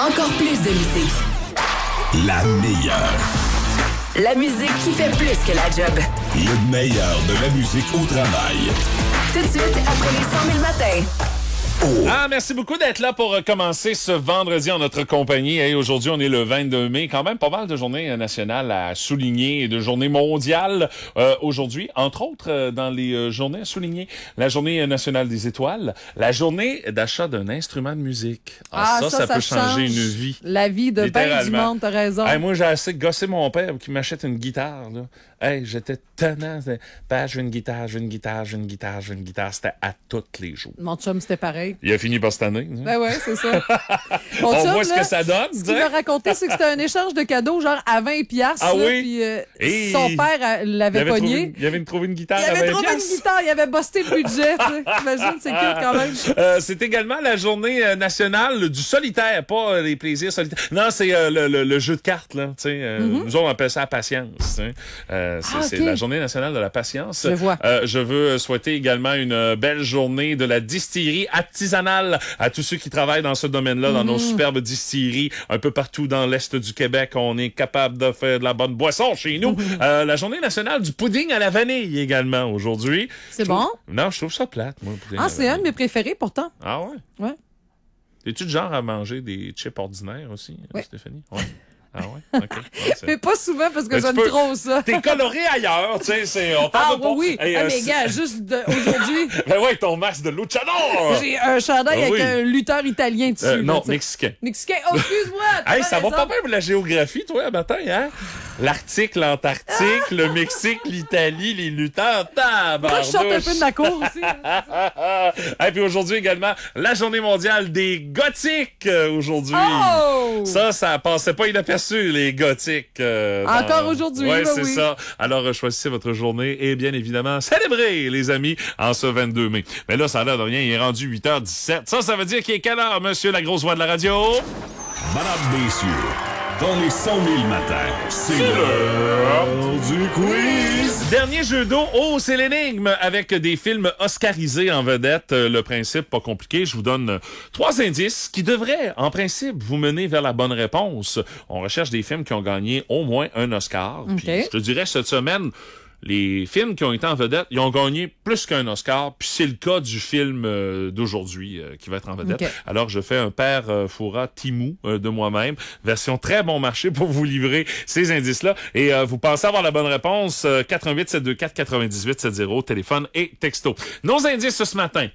Encore plus de musique. La meilleure. La musique qui fait plus que la job. Le meilleur de la musique au travail. Tout de suite, après les 100 000 matins. Ah, merci beaucoup d'être là pour commencer ce vendredi en notre compagnie. Hey, aujourd'hui, on est le 22 mai. Quand même pas mal de journées nationales à souligner et de journées mondiales aujourd'hui. Entre autres, dans les journées à souligner, la journée nationale des étoiles, la journée d'achat d'un instrument de musique. Ça peut changer une vie. La vie de ben du monde, t'as raison. Hey, moi, j'ai assez gossé mon père qui m'achète une guitare. Là. Hey, j'étais tannant. Ben, je veux une guitare. C'était à tous les jours. Mon chum, c'était pareil. Il a fini par cette année. Ben ouais, c'est ça. Mon On chum, voit ce que ça donne. Ce qu'il m'a raconté, c'est que c'était un échange de cadeaux, genre à 20$. Ah là, oui? Puis son père l'avait pogné. Il avait trouvé une guitare Il à 20$. avait trouvé une guitare, il avait busté le budget. Imagine, c'est cute quand même. C'est également la journée nationale du solitaire, pas les plaisirs solitaires. Non, c'est le jeu de cartes. Là, Nous on appelle ça la patience. C'est la journée nationale de la patience. Je vois. Je veux souhaiter également une belle journée de la distillerie artisanale à tous ceux qui travaillent dans ce domaine-là, dans nos superbes distilleries un peu partout dans l'Est du Québec. On est capable de faire de la bonne boisson chez nous. La journée nationale du pudding à la vanille également aujourd'hui. C'est bon? Non, je trouve ça plate, moi, le pudding à la C'est un de vanille. mes préférés pourtant. Ah ouais? Ouais. Es-tu du genre à manger des chips ordinaires aussi, Ouais. Stéphanie? Ouais. Ah ouais? OK. Ouais, Mais pas souvent parce que Mais tu j'aime peux- trop ça. T'es coloré ailleurs, tu sais, on parle pas. Oui. Hey, Mais gars, juste aujourd'hui, Ben ouais, ton masque de luchador! j'ai un chandail Ah oui. avec un lutteur italien dessus. Non, là, tu sais. mexicain. Mexicain. Oh, excuse-moi. t'as Hey, ça va raison. pas bien pour la géographie, toi, matin, hein? L'Arctique, l'Antarctique, le Mexique, l'Italie, les lutteurs, Moi, je sorte un peu de ma cour aussi. Et puis aujourd'hui également, la journée mondiale des gothiques aujourd'hui. Oh! Ça passait pas inaperçu, les gothiques. Encore aujourd'hui, Ouais, ben c'est oui. ça. Alors, choisissez votre journée et bien évidemment, célébrez, les amis, en ce 22 mai. Mais là, ça a l'air de rien, il est rendu 8h17. Ça veut dire qu'il est quelle heure, monsieur la grosse voix de la radio? Madame, messieurs, dans les 100 000 matins, c'est l'heure du quiz. Dernier jeu d'eau, c'est l'énigme avec des films oscarisés en vedette. Le principe, pas compliqué, je vous donne 3 indices qui devraient, en principe, vous mener vers la bonne réponse. On recherche des films qui ont gagné au moins un Oscar. OK. Puis, je te dirais, cette semaine, les films qui ont été en vedette, ils ont gagné plus qu'un Oscar, puis c'est le cas du film d'aujourd'hui qui va être en vedette. OK. Alors, je fais un père Foura Timou de moi-même, version très bon marché pour vous livrer ces indices-là. Et vous pensez avoir la bonne réponse, 88 724 98 70, téléphone et texto. Nos indices ce matin,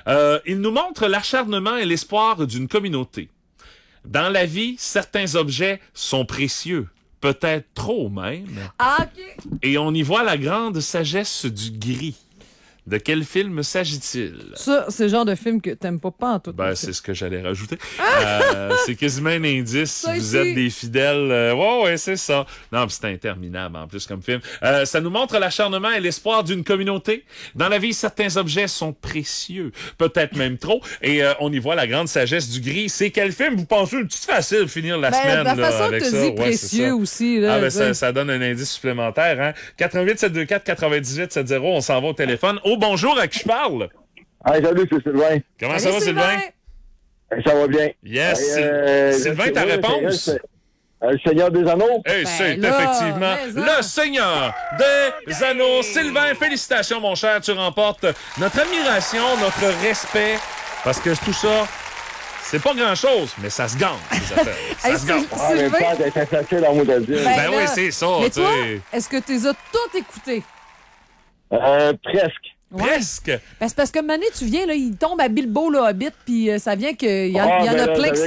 ils nous montrent l'acharnement et l'espoir d'une communauté. Dans la vie, certains objets sont précieux. Peut-être trop même. Ah, OK. Et on y voit la grande sagesse du gris. De quel film s'agit-il? Ça, c'est le genre de film que t'aimes pas en tout. Ben, c'est ce que j'allais rajouter. C'est quasiment un indice si Ça vous ici. êtes des fidèles. Ouais, c'est ça. Non, puis c'est interminable en plus comme film. Ça nous montre l'acharnement et l'espoir d'une communauté. Dans la vie, certains objets sont précieux, peut-être même trop. Et on y voit la grande sagesse du gris. C'est quel film? Vous pensez une petite facile de finir la semaine la là, façon avec que tu ça? dis Ouais, c'est précieux ça. aussi. Là, Ah, ben tu sais. ça donne un indice supplémentaire, hein. 88 724 98 70, on s'en va au téléphone. Oh, bonjour, à qui je parle? Hey, salut, c'est Sylvain. Comment Allez, ça va, Sylvain? Hey, ça va bien. Yes. Hey, Sylvain, ta ouais, réponse? Le Seigneur des Anneaux. Et c'est là, effectivement mais ça. le Seigneur des Anneaux. Sylvain, félicitations, mon cher. Tu remportes notre admiration, notre respect, parce que tout ça, c'est pas grand-chose, mais ça se gagne, ces affaires. Ça Hey, se gagne. Ah, mais Sylvain, pas d'être facile en mot de dire. Ben là, oui, c'est ça, mais tu toi, sais. est-ce que tu les as toutes écoutées? Presque. Ouais. Presque. Ben, c'est parce que Mané, tu viens, là, il tombe à Bilbo le Hobbit, puis ça vient qu'il y en Ah, a ben là, plein qui j'avais